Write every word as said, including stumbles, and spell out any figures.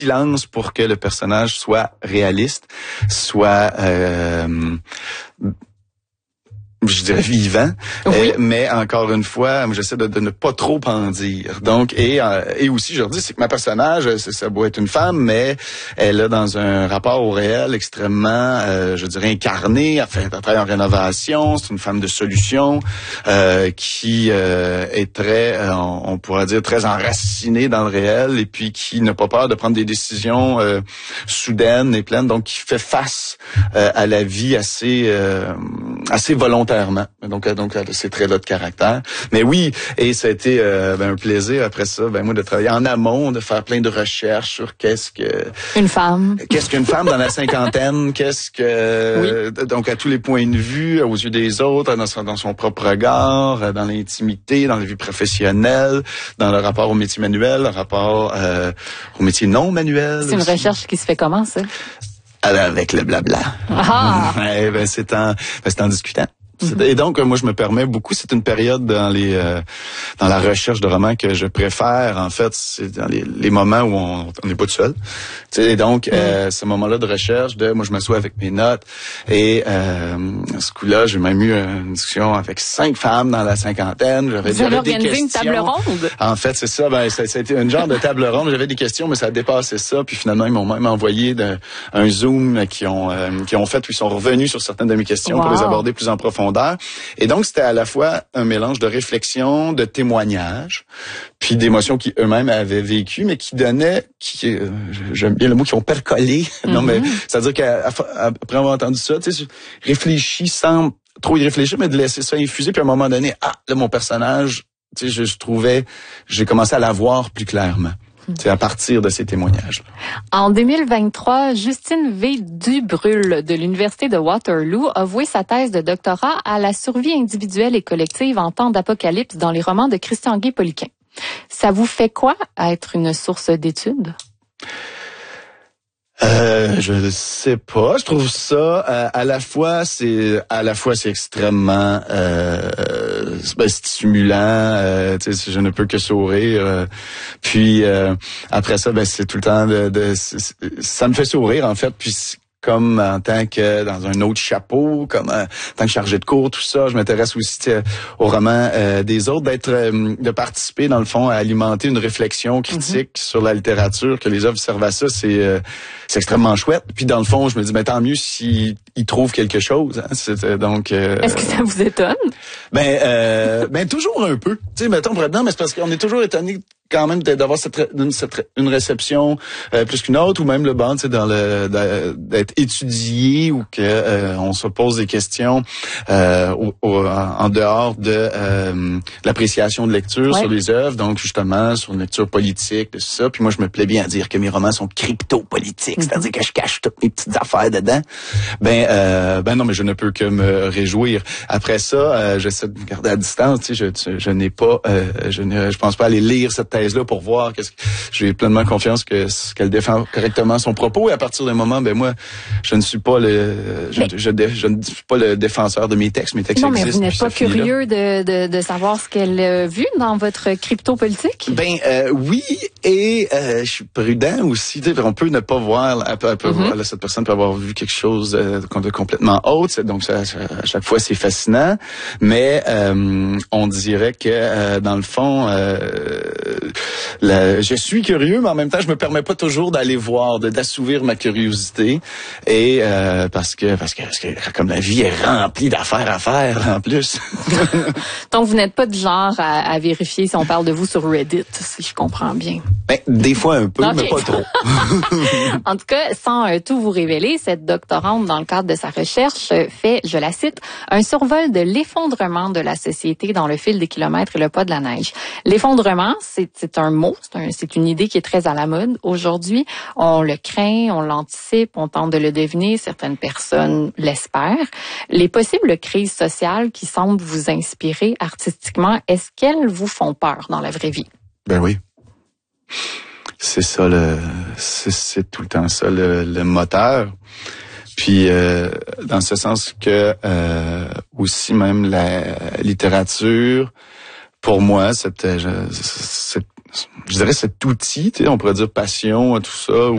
silence pour que le personnage soit réaliste, soit euh, je dirais vivant, oui. euh, mais encore une fois, j'essaie de, de ne pas trop en dire. Donc, et euh, et aussi, je leur dis, c'est que ma personnage, c'est, ça doit être une femme, mais elle a dans un rapport au réel extrêmement, euh, je dirais, incarné. Elle fait, elle travaille en rénovation, c'est une femme de solution euh, qui euh, est très, euh, on, on pourrait dire, très enracinée dans le réel et puis qui n'a pas peur de prendre des décisions euh, soudaines et pleines, donc qui fait face euh, à la vie assez, euh, assez volontairement. Donc, donc ces traits-là de caractère. Mais oui, et ça a été euh, ben, un plaisir après ça, ben moi de travailler en amont, de faire plein de recherches sur qu'est-ce que une femme, qu'est-ce qu'une femme dans la cinquantaine, qu'est-ce que oui. Donc à tous les points de vue, aux yeux des autres, dans son, dans son propre regard, dans l'intimité, dans la vie professionnelle, dans le rapport au métier manuel, le rapport euh, au métier non manuel. C'est une aussi. recherche qui se fait comment ça? Avec le blabla. Ah. Ouais, ben c'est en ben, c'est en discutant. Et donc, moi, je me permets beaucoup, c'est une période dans les euh, dans la recherche de romans que je préfère, en fait, c'est dans les, les moments où on n'est pas tout seul. Et donc, mm. euh, ce moment-là de recherche, de moi, je m'assois avec mes notes, et euh, à ce coup-là, j'ai même eu une discussion avec cinq femmes dans la cinquantaine. J'avais, Vous avez organisé des questions. Une table ronde? En fait, c'est ça, ben, ça, ça a été une genre de table ronde. J'avais des questions, mais ça a dépassé ça, puis finalement, ils m'ont même envoyé de, un Zoom qui ont euh, qui ont fait, où ils sont revenus sur certaines de mes questions wow. pour les aborder plus en profondeur. Et donc, c'était à la fois un mélange de réflexion, de témoignages, puis d'émotions qui eux-mêmes avaient vécues, mais qui donnaient, qui, euh, j'aime bien le mot, qui ont percolé. Mm-hmm. Non, mais c'est-à-dire qu'après avoir entendu ça, tu sais, réfléchis sans trop y réfléchir, mais de laisser ça infuser, puis à un moment donné, ah, là, mon personnage, tu sais, je, je trouvais, j'ai commencé à la voir plus clairement. C'est à partir de ces témoignages. En deux mille vingt-trois, Justine V. Dubrul de l'Université de Waterloo a voué sa thèse de doctorat à la survie individuelle et collective en temps d'apocalypse dans les romans de Christian Guy-Poliquin. Ça vous fait quoi être une source d'études? Euh, je ne sais pas. Je trouve ça euh, à la fois c'est à la fois c'est extrêmement euh, ben, stimulant. Euh, je ne peux que sourire. Euh, puis euh, après ça, ben c'est tout le temps de, de ça me fait sourire en fait. Puis comme en tant que dans un autre chapeau, comme en tant que chargé de cours, tout ça, je m'intéresse aussi au roman euh, des autres, d'être, euh, de participer dans le fond à alimenter une réflexion critique mm-hmm. sur la littérature, que les œuvres servent à ça, c'est euh, c'est extrêmement chouette. Puis dans le fond, je me dis, ben tant mieux s'ils ils trouvent quelque chose. Hein, c'est, donc. Euh, Est-ce que ça vous étonne? Ben, euh, ben toujours un peu. Tu sais, mettons pour être dedans, mais c'est parce qu'on est toujours étonné quand même d'avoir cette, une, cette, une réception euh, plus qu'une autre, ou même le banc, tu sais, dans le d'être étudié, ou que euh, on se pose des questions euh, au, au, en dehors de euh, l'appréciation de lecture ouais. sur les œuvres, donc justement sur une lecture politique, de ça. Puis moi, je me plais bien à dire que mes romans sont crypto-politiques, mm-hmm. c'est-à-dire que je cache toutes mes petites affaires dedans. Ben, euh, ben non, mais je ne peux que me réjouir. Après ça, euh, j'essaie de me garder à distance. Tu sais, je, je, je n'ai pas, euh, je ne, je pense pas aller lire cette thèse-là pour voir qu'est-ce que j'ai pleinement confiance que qu'elle défend correctement son propos. Et à partir d'un moment, ben moi, je ne suis pas le, je, je, je, je ne suis pas le défenseur de mes textes. Mes textes non, existent. Mais vous n'êtes pas curieux de, de, de savoir ce qu'elle a vu dans votre crypto-politique? Ben euh, oui, et euh, je suis prudent aussi. On peut ne pas voir, elle peut, elle peut mm-hmm. voir là, cette personne peut avoir vu quelque chose euh, de complètement autre. Donc ça, à chaque fois, c'est fascinant. Mais euh, on dirait que euh, dans le fond, euh, la, je suis curieux, mais en même temps, je me permets pas toujours d'aller voir, de d'assouvir ma curiosité. Et euh, parce que parce que parce que comme la vie est remplie d'affaires à faire en plus. Donc vous n'êtes pas du genre à, à vérifier si on parle de vous sur Reddit, si je comprends bien. Ben, des fois un peu, okay. mais pas trop. En tout cas, sans euh, tout vous révéler, cette doctorante, dans le cadre de sa recherche, fait, je la cite, un survol de l'effondrement de la société dans le fil des kilomètres et le poids de la neige. L'effondrement, c'est, c'est un mot, c'est, un, c'est une idée qui est très à la mode aujourd'hui. On le craint, on l'anticipe, on tente de le deviner, certaines personnes l'espèrent. Les possibles crises sociales qui semblent vous inspirer artistiquement, est-ce qu'elles vous font peur dans la vraie vie? Ben oui. C'est ça le, c'est, c'est tout le temps ça le, le moteur. Puis euh, dans ce sens que euh, aussi même la littérature, pour moi, cette, cette je dirais cet outil, tu sais, on pourrait dire passion, tout ça,